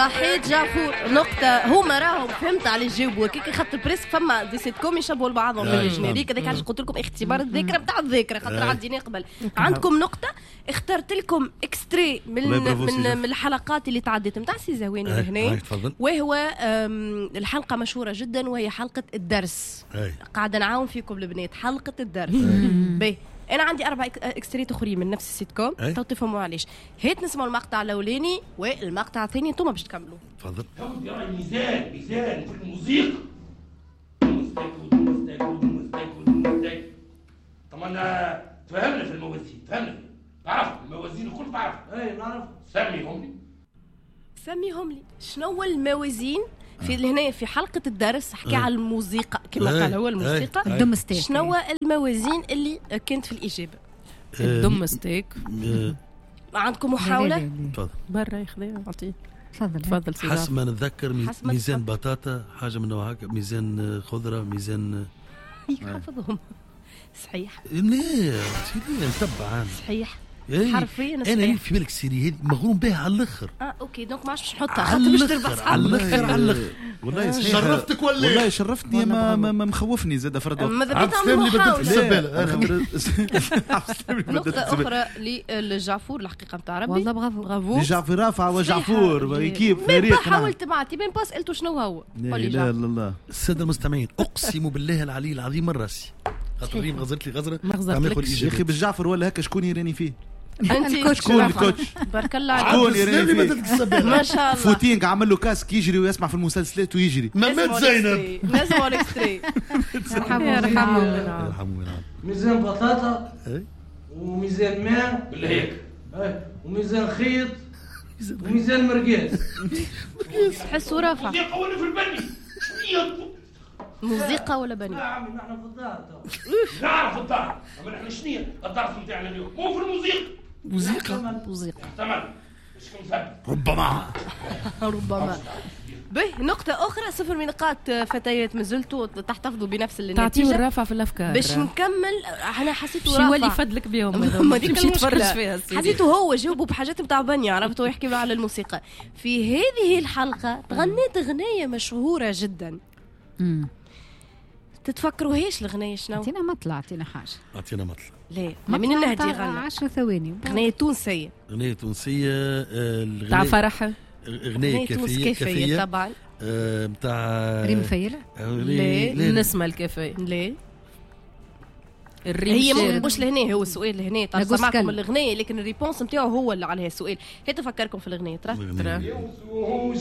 صحيت جعفور نقطة. هما راهم فهمت على يجاوبوا كيك خاطر بريسك فما دي سيتكم يشبهوا لبعضهم في الجينيريك. هذاك علاش قلت لكم اختبار الذاكرة بتاع الذاكرة خاطر عدينا قبل. عندكم نقطة. اخترت لكم اكستري من الحلقات اللي تعدت نتاع سي زهواني لهنا، وهو الحلقة مشهورة جدا وهي حلقة الدرس. قاعدة نعاون فيكم البنات حلقة الدرس. باهي انا عندي 4 اكستريت اخرين من نفس السيت كوم تو تفهموا علاش. هات نسمعوا المقطع الاولاني والمقطع الثاني انتم باش تكملوا. تفضل. يعني ميزان في الموسيقى. طبعا تفهمنا في الموازين، تفهمنا تعرف الموازين الكل تعرف. اي نعرف. سميهم لي شنو الموازين في هنا في حلقة الدرس. حكي على الموسيقى كما قال هو الموسيقى. الدومستيك. شنو الموازين اللي كانت في الإجابة؟ الدومستيك. عندكم محاولة؟ تفضل. برا ياخذها اعطيه. تفضل سيدي. حسب ما نتذكر ميزان بطاطا حاجة من نوع هكا، ميزان خضرة، ميزان يحفظهم. صحيح. لا سيدي نتبع صحيح. حرفيا انا في بالك السيري هذه مغروم بها على الاخر. اوكي دونك ما عادش باش نحطها خاطر باش تربح على الاخر. والله شرفتك ولا والله شرفتني. ما مخوفني زاد فرد ماذا بيت عملوا محاولة. نقطة أخرى للجعفور الحقيقة بتاع ربي. والله برافو. جعفر رافع وجعفور كيف فريق. حاولت معتي بين باس قلتوا شنو هو. لا لا السادة المستمعين أقسم بالله العلي العظيم من راسي خاطر ريم غزرت لي غزرة يا أخي بالجعفر ولا هكا شكون يراني فيه. انت شكون الكوتش؟ بارك الله عليك. شكون يراني فيه؟ ما شاء الله. فوتينغ عمل له كاسك يجري ويسمع في المسلسلات ويجري. ممات زينب. لازم الاكستري. يرحمه. ميزان بطاطا وميزان ماء بالله هيك وميزان خيط وميزان مرقاس. حسوا رافع. موسيقى ولا في البني؟ موسيقى ولا بني؟ لا عمي نحن في الدار. نعرف الدار، اما نحن شنو الدرس نتاعنا اليوم؟ مو في الموسيقى. موسيقى. احتمل مش كنثبت. ربما. به نقطة أخرى 0 من نقاط فتيات ما زلتوا تحتفظوا بنفس النتيجة. تعطيوا الرافع في الأفكار باش نكمل. أنا حسيته رافع. شو اللي فدلك بيهم؟ ما تمشي تفرج فيها. حسيته هو جاوبوا بحاجات متاع بنية عرفتوا يحكي له على الموسيقى. في هذه الحلقة تغنيت أغنية مشهورة جدا. تتفكروا الأغنية شنو؟ اعطينا مطلع. اعطينا حاجة. أعطينا مطلع. لا من النهدي غنى 10 ثواني. أغنية تونسية. أغنية تونسية. تاع فرح. أغنية كيفية طبعا. بتاع ريم فيلة. لا النسمة الكيفية. لا هي مش لهنا. هو السؤال لهنا طبعا سمعكم الأغنية لكن الريبونس نتاعو هو اللي على السؤال. هي تفكركم في الأغنية ترى